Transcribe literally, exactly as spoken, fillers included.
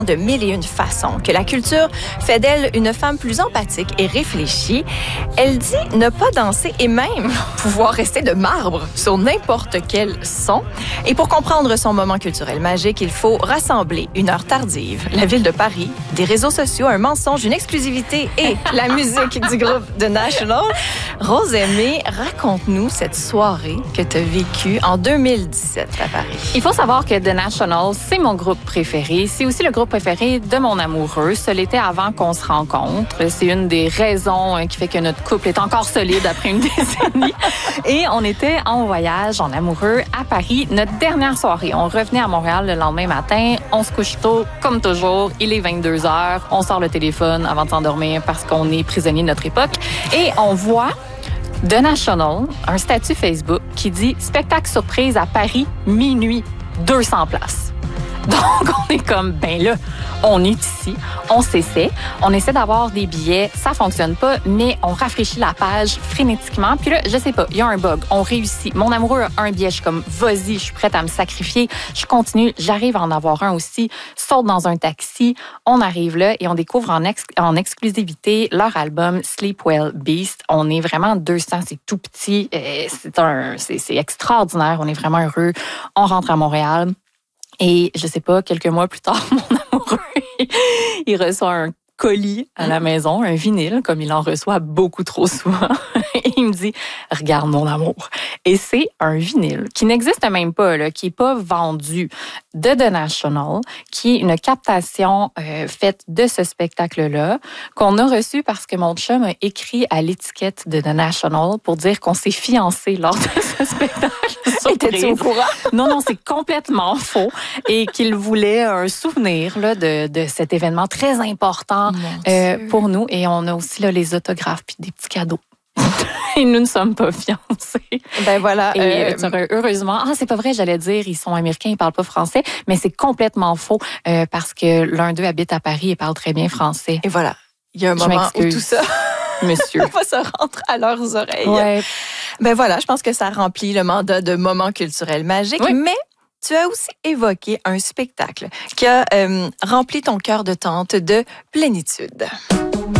de mille et une façons, que la culture fait d'elle une femme plus empathique et réfléchie. Elle dit ne pas danser et même pouvoir rester de marbre sur n'importe quel son. Et pour comprendre son moment culturel magique, il faut rassembler une heure tardive, la ville de Paris, des réseaux sociaux, un mensonge, une exclusivité et la musique du groupe The National. Rose-Aimée, raconte-nous cette soirée que tu as vécue en deux mille dix-sept à Paris. Il faut savoir que The National, c'est mon groupe préféré. C'est aussi le groupe préféré de mon amoureux. Ce l'était avant qu'on se rencontre. C'est une des raisons qui fait que notre couple est encore solide après une décennie. Et on était en voyage, en amoureux, à Paris. Notre dernière soirée, on revenait à Montréal le lendemain matin. On se couche tôt, comme toujours. Il est vingt-deux heures. On sort le téléphone avant de s'endormir parce qu'on est prisonnier de notre époque. Et on voit The National, un statut Facebook qui dit « Spectacle surprise à Paris, minuit, deux cents places ». Donc, on est comme, ben là, on est ici, on s'essaie, on essaie d'avoir des billets, ça fonctionne pas, mais on rafraîchit la page frénétiquement. Puis là, je sais pas, il y a un bug, on réussit. Mon amoureux a un billet, je suis comme, vas-y, je suis prête à me sacrifier. Je continue, j'arrive à en avoir un aussi, saute dans un taxi, on arrive là et on découvre en, ex- en exclusivité leur album Sleep Well Beast. On est vraiment deux cents, c'est tout petit, c'est, un, c'est, c'est extraordinaire, on est vraiment heureux. On rentre à Montréal. Et je sais pas, quelques mois plus tard, mon amoureux, il reçoit un colis à la maison, un vinyle, comme il en reçoit beaucoup trop souvent. Et il me dit, regarde mon amour. Et c'est un vinyle qui n'existe même pas, là, qui est pas vendu de The National, qui est une captation euh, faite de ce spectacle-là, qu'on a reçu parce que mon chum a écrit à l'étiquette de The National pour dire qu'on s'est fiancés lors de ce spectacle. Étais-tu au courant? Non, non, c'est complètement faux. Et qu'il voulait un souvenir là, de, de cet événement très important euh, pour nous. Et on a aussi là, les autographes puis des petits cadeaux. Et nous ne sommes pas fiancés. Ben voilà. Et euh, heureusement, ah c'est pas vrai, j'allais dire, ils sont américains, ils parlent pas français, mais c'est complètement faux euh, parce que l'un d'eux habite à Paris et parle très bien français. Et voilà, il y a un Je moment où m'excuse. tout ça Monsieur. va se rentrer à leurs oreilles. Ouais. Ben voilà, je pense que ça remplit le mandat de moment culturel magique, Oui. mais tu as aussi évoqué un spectacle qui a euh, rempli ton cœur de tente de plénitude.